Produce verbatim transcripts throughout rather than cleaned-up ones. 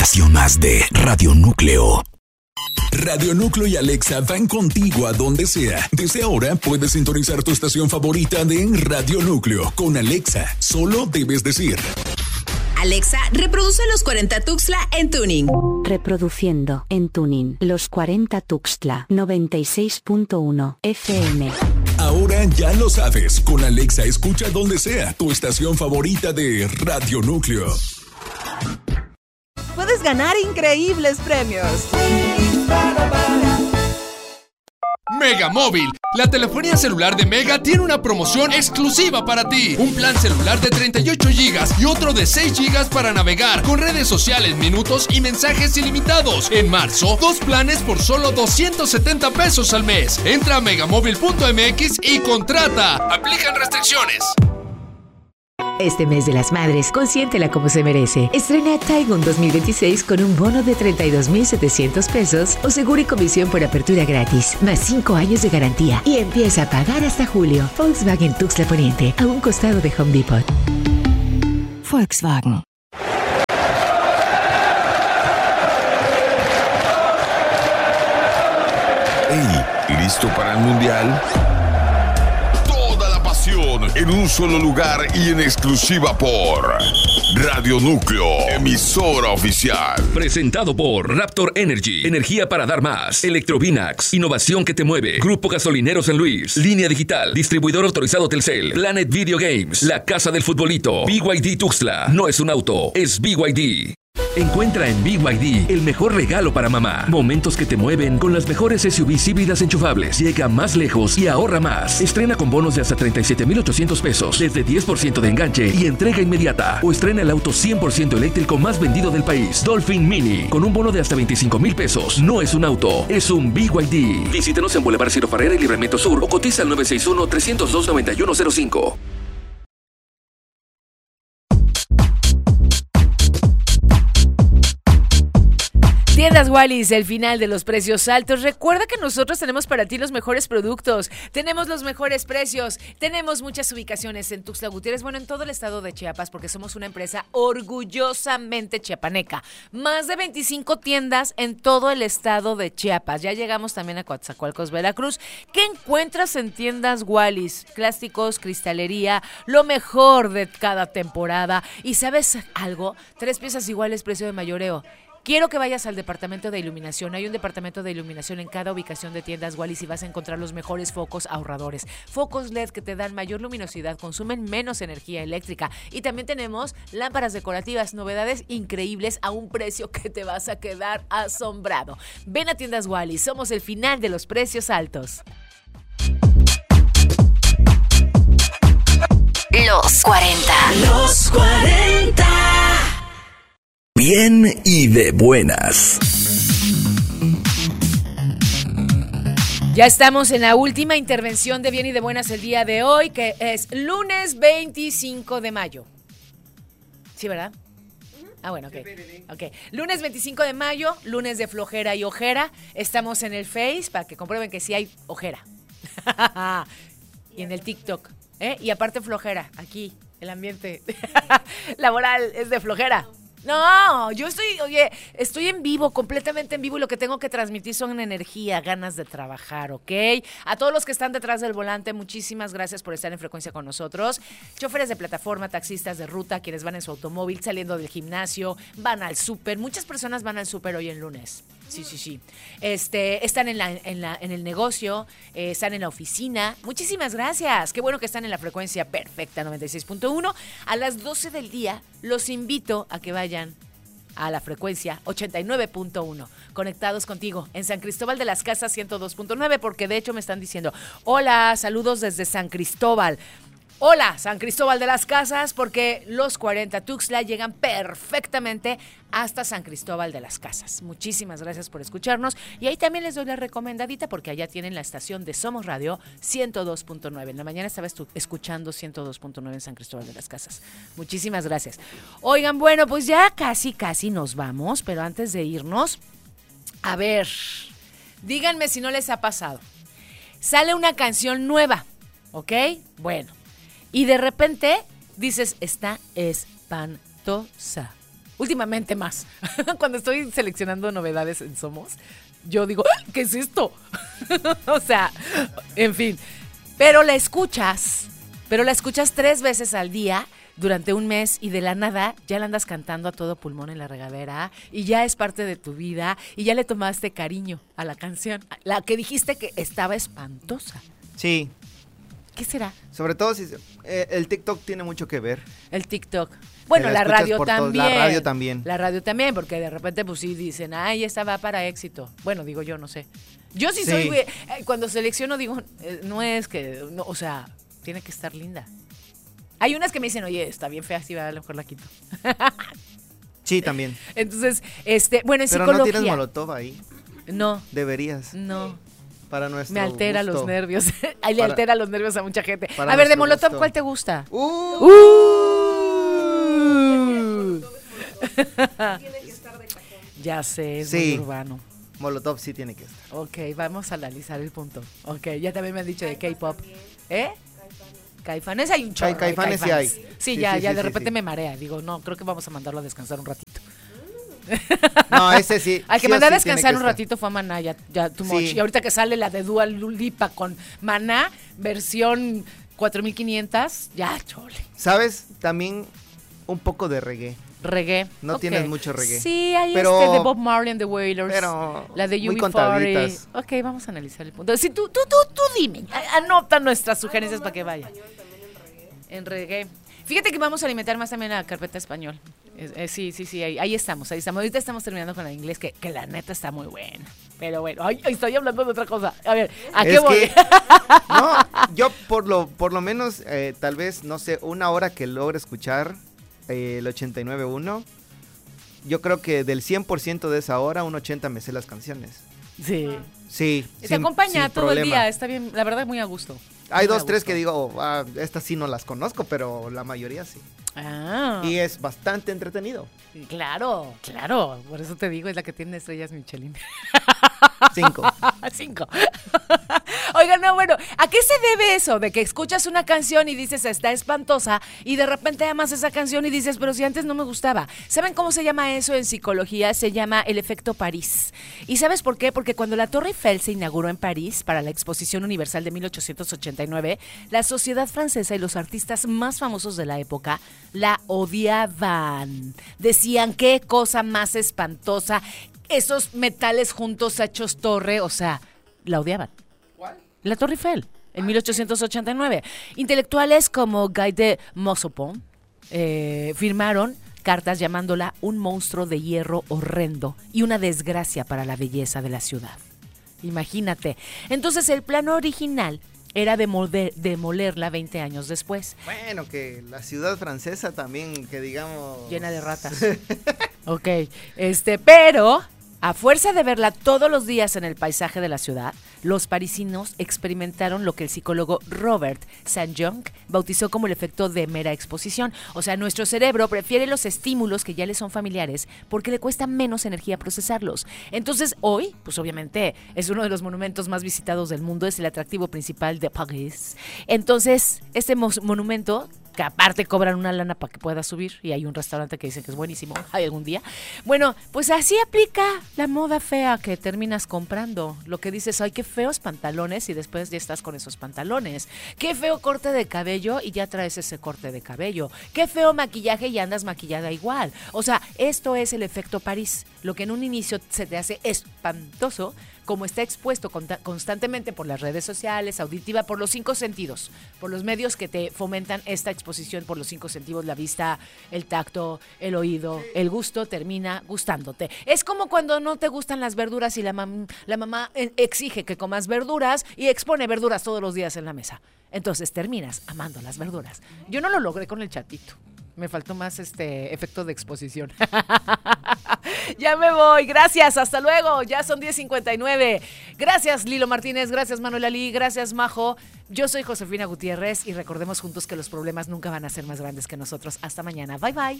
estación más de Radio Núcleo. Radio Núcleo y Alexa van contigo a donde sea. Desde ahora puedes sintonizar tu estación favorita de Radio Núcleo. Con Alexa, solo debes decir: Alexa, reproduce Los cuarenta Tuxtla en tuning. Reproduciendo en tuning Los cuarenta Tuxtla noventa y seis punto uno F M. Ahora ya lo sabes, con Alexa escucha donde sea tu estación favorita de Radio Núcleo. Puedes ganar increíbles premios. Mega Móvil, la telefonía celular de Mega tiene una promoción exclusiva para ti. Un plan celular de treinta y ocho gigas y otro de seis gigas para navegar, con redes sociales, minutos y mensajes ilimitados. En marzo, dos planes por solo doscientos setenta pesos al mes. Entra a megamóvil punto m x y contrata. Aplican restricciones. Este mes de las madres, consiéntela como se merece. Estrena Taigun dos mil veintiséis con un bono de treinta y dos mil setecientos pesos o seguro y comisión por apertura gratis, más cinco años de garantía y empieza a pagar hasta julio. Volkswagen Tuxtla Poniente, a un costado de Home Depot. Volkswagen. Hey, ¿listo para el mundial? En un solo lugar y en exclusiva por Radio Núcleo, emisora oficial. Presentado por Raptor Energy, energía para dar más. Electrovinax, innovación que te mueve. Grupo Gasolinero San Luis, Línea Digital, distribuidor autorizado Telcel. Planet Video Games, la casa del futbolito. B Y D Tuxtla, no es un auto, es B Y D. Encuentra en B Y D el mejor regalo para mamá. Momentos que te mueven con las mejores S U Vs híbridas enchufables. Llega más lejos y ahorra más. Estrena con bonos de hasta treinta y siete mil ochocientos pesos, desde diez por ciento de enganche y entrega inmediata. O estrena el auto cien por ciento eléctrico más vendido del país, Dolphin Mini, con un bono de hasta veinticinco mil pesos. No es un auto, es un B Y D. Visítenos en Boulevard Ciro Farrera y Libramiento Sur o cotiza al nueve seis uno, tres cero dos, nueve uno cero cinco. Tiendas Wallis, el final de los precios altos. Recuerda que nosotros tenemos para ti los mejores productos, tenemos los mejores precios, tenemos muchas ubicaciones en Tuxtla Gutiérrez, bueno, en todo el estado de Chiapas, porque somos una empresa orgullosamente chiapaneca. Más de veinticinco tiendas en todo el estado de Chiapas. Ya llegamos también a Coatzacoalcos, Veracruz. ¿Qué encuentras en Tiendas Wallis? Plásticos, cristalería, lo mejor de cada temporada. ¿Y sabes algo? Tres piezas iguales, precio de mayoreo. Quiero que vayas al departamento de iluminación. Hay un departamento de iluminación en cada ubicación de Tiendas Wallis y vas a encontrar los mejores focos ahorradores. Focos L E D que te dan mayor luminosidad, consumen menos energía eléctrica. Y también tenemos lámparas decorativas, novedades increíbles a un precio que te vas a quedar asombrado. Ven a Tiendas Wallis, somos el final de los precios altos. Los cuarenta. Los cuarenta. Bien y de buenas. Ya estamos en la última intervención de Bien y de Buenas el día de hoy, que es lunes veinticinco de mayo. ¿Sí, verdad? Ah, bueno, ok. okay. Lunes veinticinco de mayo, lunes de flojera y ojera. Estamos en el Face para que comprueben que sí hay ojera. Y en el TikTok. ¿eh? Y aparte flojera, aquí, el ambiente laboral es de flojera. No, yo estoy, oye, estoy en vivo, completamente en vivo, y lo que tengo que transmitir son energía, ganas de trabajar, ¿ok? A todos los que están detrás del volante, muchísimas gracias por estar en frecuencia con nosotros. Choferes de plataforma, taxistas de ruta, quienes van en su automóvil, saliendo del gimnasio, van al súper. Muchas personas van al súper hoy en lunes. Sí, sí, sí. Este, están en la, en la, en el negocio, eh, están en la oficina. Muchísimas gracias. Qué bueno que están en la frecuencia perfecta noventa y seis punto uno. A las doce del día los invito a que vayan a la frecuencia ochenta y nueve punto uno. Conectados contigo en San Cristóbal de las Casas ciento dos punto nueve, porque de hecho me están diciendo, hola, saludos desde San Cristóbal. Hola, San Cristóbal de las Casas, porque los cuarenta Tuxtla llegan perfectamente hasta San Cristóbal de las Casas. Muchísimas gracias por escucharnos. Y ahí también les doy la recomendadita, porque allá tienen la estación de Somos Radio ciento dos punto nueve. En la mañana estaba estu- escuchando ciento dos punto nueve en San Cristóbal de las Casas. Muchísimas gracias. Oigan, bueno, pues ya casi, casi nos vamos, pero antes de irnos, a ver, díganme si no les ha pasado. Sale una canción nueva, ¿ok? Bueno. Y de repente dices, está espantosa. Últimamente más. Cuando estoy seleccionando novedades en Somos, yo digo, ¿qué es esto? O sea, en fin. Pero la escuchas, pero la escuchas tres veces al día durante un mes y de la nada ya la andas cantando a todo pulmón en la regadera y ya es parte de tu vida y ya le tomaste cariño a la canción, la que dijiste que estaba espantosa. Sí. ¿Qué será? Sobre todo si eh, el TikTok tiene mucho que ver. El TikTok. Bueno, la, la radio también. La radio también. La radio también, porque de repente pues sí dicen, ay, esta va para éxito. Bueno, digo yo, no sé. Yo sí, sí. soy, eh, cuando selecciono digo, eh, no es que, no, o sea, tiene que estar linda. Hay unas que me dicen, oye, está bien fea, sí, a lo mejor la quito. Sí, también. Entonces, este, bueno, en Pero psicología. ¿no tienes Molotov ahí? No. Deberías. No. Para nuestro Me altera gusto. los nervios. Ahí le Para, altera los nervios a mucha gente. A ver, de Molotov, gusto. ¿cuál te gusta? Uh. Uh. Ya sé, es sí. muy urbano. Molotov sí tiene que estar. Ok, vamos a analizar el punto. Ok, ya también me han dicho de K-pop. ¿Eh? Caifanes hay un chorro. Ca- Caifanes sí hay. Sí, Sí, ya, sí, ya sí, de sí, repente sí. me marea. Digo, no, creo que vamos a mandarlo a descansar un ratito. No, ese sí. Al que sí mandé a sí descansar un estar. ratito fue a Maná, ya, ya too Sí. much. Y ahorita que sale la de Dua Lipa con Maná, versión cuatro mil quinientos, ya, chole. ¿Sabes? También un poco de reggae. Reggae. No okay. tienes mucho reggae. Sí, hay pero, este de Bob Marley and the Wailers. Pero la de U muy B cuarenta. contaditas. Ok, vamos a analizar el punto. Sí, tú, tú, tú, tú dime. Anota nuestras sugerencias para que vaya. En reggae. Fíjate que vamos a alimentar más también la carpeta español. Eh, eh, sí, sí, sí, ahí, ahí estamos, ahí estamos. Ahorita estamos terminando con la inglés, que, que la neta está muy buena. Pero bueno, ay, estoy hablando de otra cosa. A ver, ¿a qué es voy? Que, no, yo por lo, por lo menos, eh, tal vez, no sé, una hora que logre escuchar eh, el ochenta y nueve punto uno, yo creo que del cien por ciento de esa hora, un ochenta me sé las canciones. Sí. Sí, Te sin, acompaña sin todo problema. el día, está bien, la verdad, muy a gusto. Hay Muy dos, a tres gusto. que digo, oh, ah, estas sí no las conozco, pero la mayoría sí. Ah. Y es bastante entretenido. Claro, claro, por eso te digo, es la que tiene estrellas Michelin. Cinco. Cinco. Oigan, no, bueno, ¿a qué se debe eso? De que escuchas una canción y dices, está espantosa, y de repente amas esa canción y dices, pero si antes no me gustaba. ¿Saben cómo se llama eso en psicología? Se llama el efecto París. ¿Y sabes por qué? Porque cuando la Torre Eiffel se inauguró en París para la Exposición Universal de mil ochocientos ochenta y nueve, la sociedad francesa y los artistas más famosos de la época la odiaban. Decían, qué cosa más espantosa, esos metales juntos hechos torre, o sea, la odiaban. ¿Cuál? La Torre Eiffel, en mil ochocientos ochenta y nueve. Intelectuales como Guy de Maupassant eh, firmaron cartas llamándola un monstruo de hierro horrendo y una desgracia para la belleza de la ciudad. Imagínate. Entonces el plano original era demoler, demolerla veinte años después. Bueno, que la ciudad francesa también, que digamos... Llena de ratas. Ok, este, pero a fuerza de verla todos los días en el paisaje de la ciudad, los parisinos experimentaron lo que el psicólogo Robert Saint-Jung bautizó como el efecto de mera exposición. O sea, nuestro cerebro prefiere los estímulos que ya le son familiares porque le cuesta menos energía procesarlos. Entonces, hoy, pues obviamente, es uno de los monumentos más visitados del mundo, es el atractivo principal de París. Entonces, este mo- monumento... que aparte cobran una lana para que puedas subir, y hay un restaurante que dicen que es buenísimo, hay algún día. Bueno, pues así aplica la moda fea que terminas comprando. Lo que dices, ay, qué feos pantalones, y después ya estás con esos pantalones. Qué feo corte de cabello, y ya traes ese corte de cabello. Qué feo maquillaje, y andas maquillada igual. O sea, esto es el efecto París. Lo que en un inicio se te hace espantoso, como está expuesto conta- constantemente por las redes sociales, auditiva, por los cinco sentidos, por los medios que te fomentan esta exposición por los cinco sentidos, la vista, el tacto, el oído, el gusto, termina gustándote. Es como cuando no te gustan las verduras y la, mam- la mamá eh, exige que comas verduras y expone verduras todos los días en la mesa. Entonces terminas amando las verduras. Yo no lo logré con el chatito. Me faltó más este efecto de exposición. Ya me voy, gracias, hasta luego, ya son diez cincuenta y nueve. Gracias Lilo Martínez, gracias Manuel Ali, gracias Majo. Yo soy Josefina Gutiérrez y recordemos juntos que los problemas nunca van a ser más grandes que nosotros. Hasta mañana, bye bye.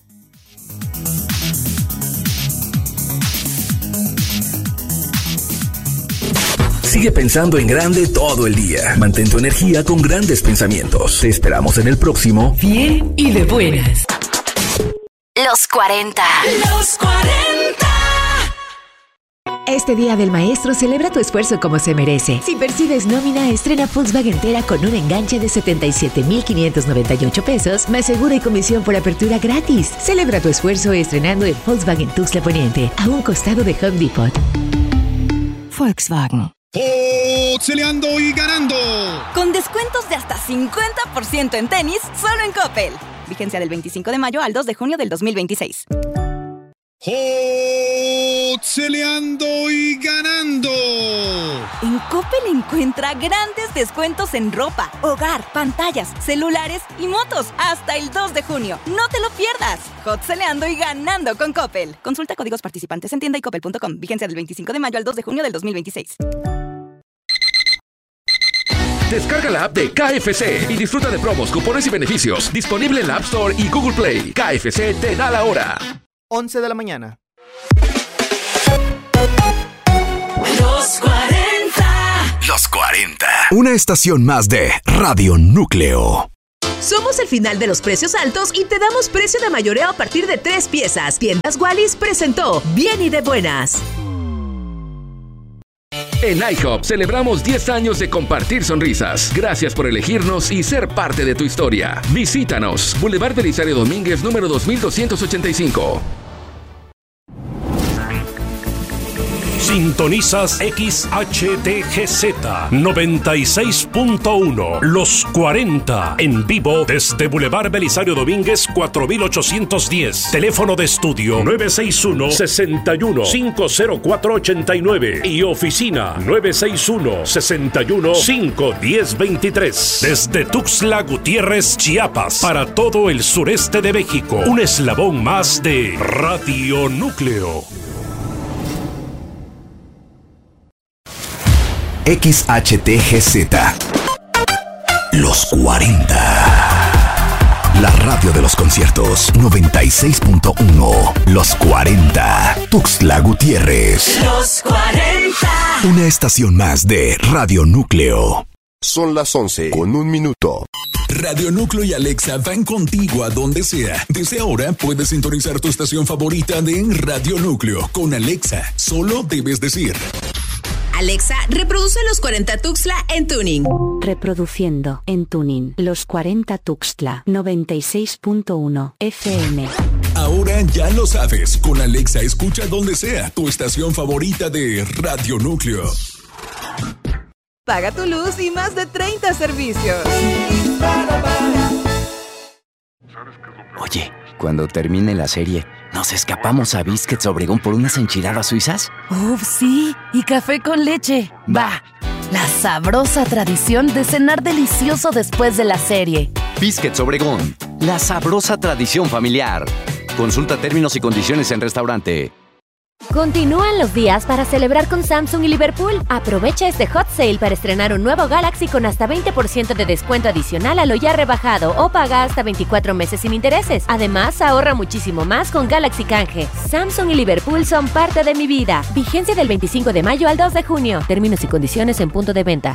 Sigue pensando en grande todo el día. Mantén tu energía con grandes pensamientos. Te esperamos en el próximo Bien y de buenas. Los cuarenta. Los cuarenta. Este Día del Maestro celebra tu esfuerzo como se merece. Si percibes nómina, estrena Volkswagen Tera con un enganche de setenta y siete mil quinientos noventa y ocho pesos, más seguro y comisión por apertura gratis. Celebra tu esfuerzo estrenando en Volkswagen Tuxtla Poniente, a un costado de Home Depot. Volkswagen. ¡Oxeleando y ganando! Con descuentos de hasta cincuenta por ciento en tenis, solo en Coppel. Vigencia del veinticinco de mayo al dos de junio del dos mil veintiséis. ¡Oxeleando y ganando! En Coppel encuentra grandes descuentos en ropa, hogar, pantallas, celulares y motos hasta el dos de junio. ¡No te lo pierdas! Oxeleando y ganando con Coppel. Consulta códigos participantes en tienda y coppel punto com. Vigencia del veinticinco de mayo al dos de junio del dos mil veintiséis. Descarga la app de K F C y disfruta de promos, cupones y beneficios. Disponible en la App Store y Google Play. K F C te da la hora. once de la mañana. Los cuarenta. Los cuarenta. Una estación más de Radio Núcleo. Somos el final de los precios altos y te damos precio de mayoreo a partir de tres piezas. Tiendas Wallis presentó Bien y de Buenas. En IHOP celebramos diez años de compartir sonrisas. Gracias por elegirnos y ser parte de tu historia. Visítanos. Boulevard Belisario Domínguez, número dos mil doscientos ochenta y cinco. Sintonizas X H T G Z noventa y seis punto uno. Los cuarenta. En vivo desde Boulevard Belisario Domínguez cuatro mil ochocientos diez. Teléfono de estudio nueve seis uno, seis uno, cinco cero cuatro ocho nueve y oficina nueve seis uno, seis uno, cinco uno cero dos tres. Desde Tuxtla Gutiérrez, Chiapas, para todo el sureste de México. Un eslabón más de Radio Núcleo. X H T G Z. Los cuarenta. La radio de los conciertos. noventa y seis punto uno. Los cuarenta. Tuxtla Gutiérrez. Los cuarenta. Una estación más de Radio Núcleo. Son las once con un minuto. Radio Núcleo y Alexa van contigo a donde sea. Desde ahora puedes sintonizar tu estación favorita de Radio Núcleo. Con Alexa, solo debes decir: Alexa, reproduce Los cuarenta Tuxtla en tuning. Reproduciendo en tuning Los cuarenta Tuxtla noventa y seis punto uno F M. Ahora ya lo sabes. Con Alexa escucha donde sea tu estación favorita de Radio Núcleo. Paga tu luz y más de treinta servicios. Oye, cuando termine la serie, ¿nos escapamos a Biscuits Obregón por unas enchiladas suizas? ¡Uf, sí! Y café con leche. Va. La sabrosa tradición de cenar delicioso después de la serie. Biscuits Obregón. La sabrosa tradición familiar. Consulta términos y condiciones en restaurante. Continúan los días para celebrar con Samsung y Liverpool. Aprovecha este hot sale para estrenar un nuevo Galaxy con hasta veinte por ciento de descuento adicional a lo ya rebajado o paga hasta veinticuatro meses sin intereses. Además, ahorra muchísimo más con Galaxy Canje. Samsung y Liverpool son parte de mi vida. Vigencia del veinticinco de mayo al dos de junio. Términos y condiciones en punto de venta.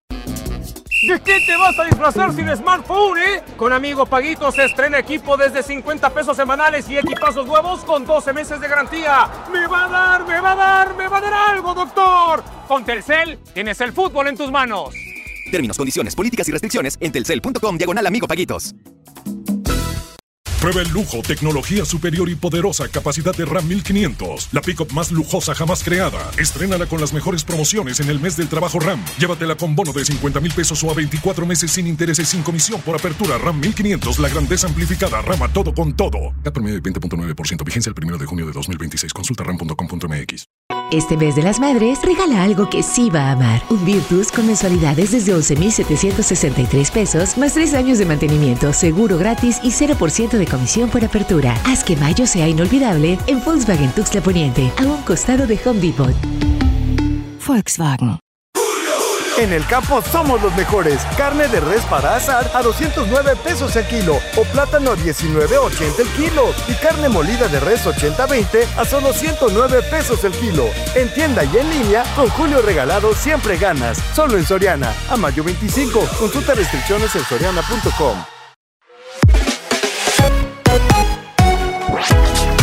¿De qué te vas a disfrazar sin smartphone, eh? Con Amigo Paguito se estrena equipo desde cincuenta pesos semanales y equipazos nuevos con doce meses de garantía. ¡Me va a dar, me va a dar, me va a dar algo, doctor! Con Telcel tienes el fútbol en tus manos. Términos, condiciones, políticas y restricciones en telcel punto com diagonal Amigo Paguitos. Prueba el lujo, tecnología superior y poderosa capacidad de RAM mil quinientos. La pick-up más lujosa jamás creada. Estrénala con las mejores promociones en el mes del trabajo RAM. Llévatela con bono de cincuenta mil pesos o a veinticuatro meses sin intereses sin comisión por apertura. RAM mil quinientos, la grandeza amplificada. RAM a todo con todo. Cat promedio de veinte punto nueve por ciento. Vigencia el primero de junio de dos mil veintiséis. Consulta ram punto com punto m x. Este mes de las madres, regala algo que sí va a amar. Un Virtus con mensualidades desde once mil setecientos sesenta y tres pesos, más tres años de mantenimiento, seguro gratis y cero por ciento de comisión por apertura. Haz que mayo sea inolvidable en Volkswagen Tuxtla Poniente, a un costado de Home Depot. Volkswagen. En el campo somos los mejores. Carne de res para asar a doscientos nueve pesos el kilo o plátano a diecinueve ochenta el kilo y carne molida de res ochenta veinte a solo ciento nueve pesos el kilo. En tienda y en línea, con Julio Regalado siempre ganas. Solo en Soriana. A mayo veinticinco. Consulta restricciones en soriana punto com.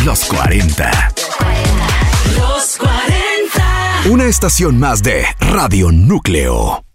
Los cuarenta. Los cuarenta. Una estación más de Radio Núcleo.